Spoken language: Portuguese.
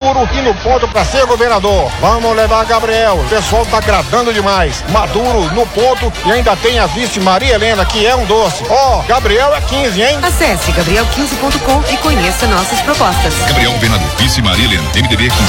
Maduro e no ponto pra ser governador. Vamos levar Gabriel. O pessoal tá agradando demais. Maduro no ponto e ainda tem a vice Maria Helena, que é um doce. Gabriel é 15, hein? Acesse gabriel15.com e conheça nossas propostas. Gabriel Governador, vice Maria Helena, MDB 15.